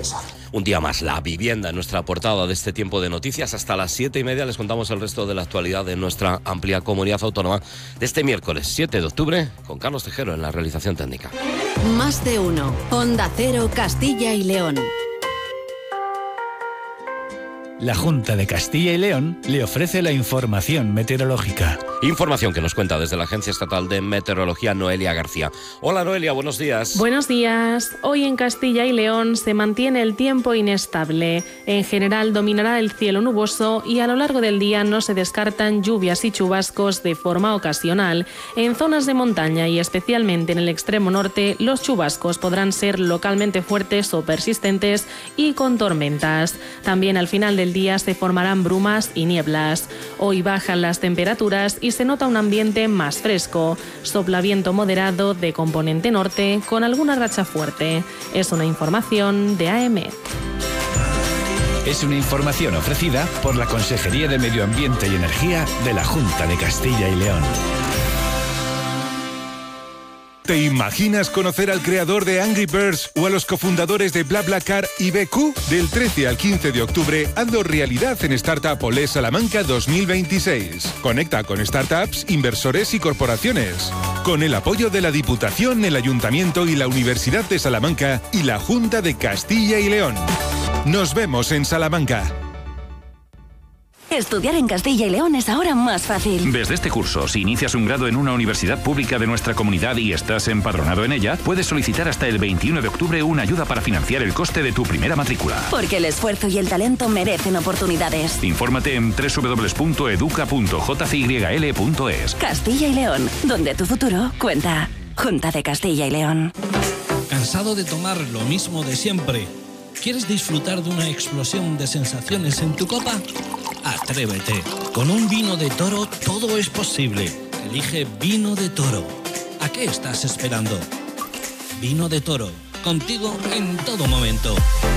empresa. Un día más, la vivienda en nuestra portada de este tiempo de noticias. Hasta las 7:30 les contamos el resto de la actualidad de nuestra amplia comunidad autónoma de este miércoles 7 de octubre con Carlos Tejero en la realización técnica. Más de uno. Onda Cero, Castilla y León. La Junta de Castilla y León le ofrece la información meteorológica. Información que nos cuenta desde la Agencia Estatal de Meteorología Noelia García. Hola Noelia, buenos días. Buenos días. Hoy en Castilla y León se mantiene el tiempo inestable. En general dominará el cielo nuboso y a lo largo del día no se descartan lluvias y chubascos de forma ocasional. En zonas de montaña y especialmente en el extremo norte, los chubascos podrán ser localmente fuertes o persistentes y con tormentas. También al final del día se formarán brumas y nieblas. Hoy bajan las temperaturas y se nota un ambiente más fresco. Sopla viento moderado de componente norte con alguna racha fuerte. Es una información de AEMET. Es una información ofrecida por la Consejería de Medio Ambiente y Energía de la Junta de Castilla y León. ¿Te imaginas conocer al creador de Angry Birds o a los cofundadores de BlaBlaCar y BQ? Del 13 al 15 de octubre, hazlo realidad en Startup Olé Salamanca 2026. Conecta con startups, inversores y corporaciones. Con el apoyo de la Diputación, el Ayuntamiento y la Universidad de Salamanca y la Junta de Castilla y León. Nos vemos en Salamanca. Estudiar en Castilla y León es ahora más fácil. Desde este curso, si inicias un grado en una universidad pública de nuestra comunidad y estás empadronado en ella, puedes solicitar hasta el 21 de octubre una ayuda para financiar el coste de tu primera matrícula. Porque el esfuerzo y el talento merecen oportunidades. Infórmate en www.educa.jcyl.es. Castilla y León, donde tu futuro cuenta. Junta de Castilla y León. ¿Cansado de tomar lo mismo de siempre? ¿Quieres disfrutar de una explosión de sensaciones en tu copa? Atrévete. Con un vino de Toro todo es posible. Elige Vino de Toro. ¿A qué estás esperando? Vino de Toro. Contigo en todo momento.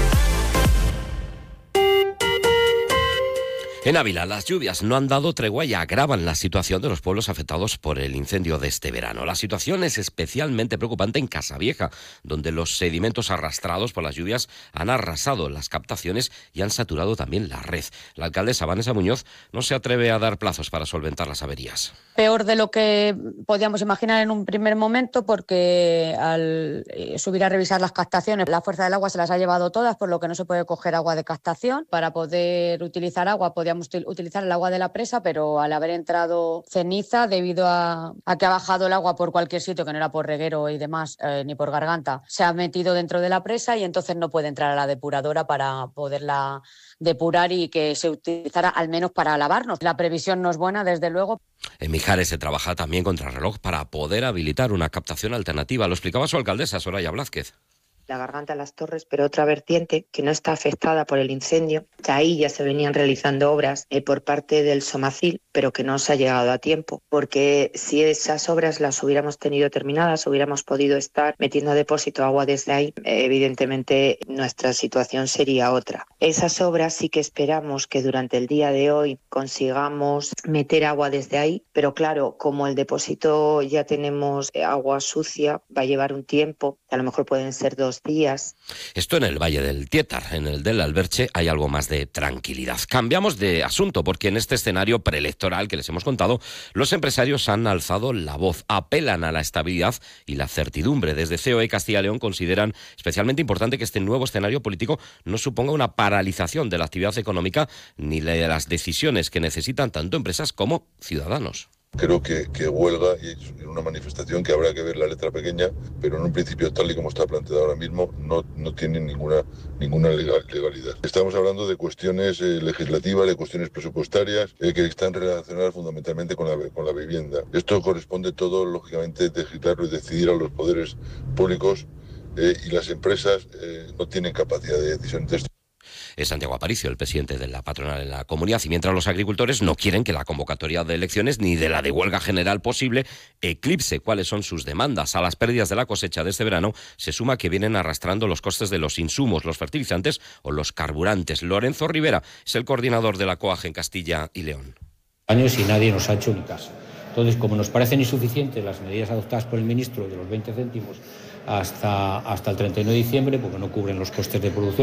En Ávila, las lluvias no han dado tregua y agravan la situación de los pueblos afectados por el incendio de este verano. La situación es especialmente preocupante en Casavieja, donde los sedimentos arrastrados por las lluvias han arrasado las captaciones y han saturado también la red. La alcaldesa Vanessa Muñoz no se atreve a dar plazos para solventar las averías. Peor de lo que podíamos imaginar en un primer momento, porque al subir a revisar las captaciones, la fuerza del agua se las ha llevado todas, por lo que no se puede coger agua de captación. Para poder utilizar agua podíamos utilizar el agua de la presa, pero al haber entrado ceniza, debido a que ha bajado el agua por cualquier sitio, que no era por reguero y demás, ni por garganta, se ha metido dentro de la presa y entonces no puede entrar a la depuradora para poderla depurar y que se utilizara al menos para lavarnos. La previsión no es buena, desde luego. En Mijares se trabaja también contra reloj para poder habilitar una captación alternativa. Lo explicaba su alcaldesa, Soraya Blázquez. La Garganta de las Torres, pero otra vertiente que no está afectada por el incendio. Ahí ya se venían realizando obras por parte del Somacil, pero que no se ha llegado a tiempo, porque si esas obras las hubiéramos tenido terminadas, hubiéramos podido estar metiendo a depósito agua desde ahí, evidentemente nuestra situación sería otra. Esas obras sí que esperamos que durante el día de hoy consigamos meter agua desde ahí, pero claro, como el depósito ya tenemos agua sucia, va a llevar un tiempo, a lo mejor pueden ser 2 días. Esto en el Valle del Tietar. En el del Alberche hay algo más de tranquilidad. Cambiamos de asunto porque en este escenario preelectoral que les hemos contado, los empresarios han alzado la voz, apelan a la estabilidad y la certidumbre. Desde COE Castilla y León consideran especialmente importante que este nuevo escenario político no suponga una paralización de la actividad económica ni de las decisiones que necesitan tanto empresas como ciudadanos. Creo que huelga y es una manifestación que habrá que ver la letra pequeña, pero en un principio tal y como está planteado ahora mismo no tiene ninguna legalidad. Estamos hablando de cuestiones legislativas, de cuestiones presupuestarias que están relacionadas fundamentalmente con la vivienda. Esto corresponde todo, lógicamente, legislarlo y decidir a los poderes públicos y las empresas no tienen capacidad de decisión. Entonces, Es Santiago Aparicio, el presidente de la patronal en la comunidad, y mientras los agricultores no quieren que la convocatoria de elecciones ni de la de huelga general posible eclipse cuáles son sus demandas. A las pérdidas de la cosecha de este verano se suma que vienen arrastrando los costes de los insumos, los fertilizantes o los carburantes. Lorenzo Rivera es el coordinador de la COAG en Castilla y León. Años y nadie nos ha hecho ni caso. Entonces, como nos parecen insuficientes las medidas adoptadas por el ministro de los 20 céntimos hasta el 31 de diciembre, porque no cubren los costes de producción,